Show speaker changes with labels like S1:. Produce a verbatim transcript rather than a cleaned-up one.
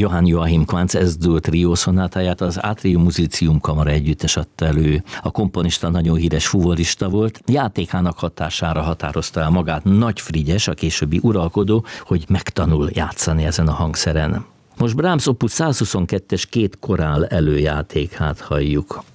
S1: Johann Joachim Quantz S-dur trió szonátáját az Atrium Musicium kamara együttes adta elő. A komponista nagyon híres fuvolista volt, játékának hatására határozta el magát Nagy Frigyes, a későbbi uralkodó, hogy megtanul játszani ezen a hangszeren. Most Brahms opus százhuszonkettes két korál előjátékát halljuk.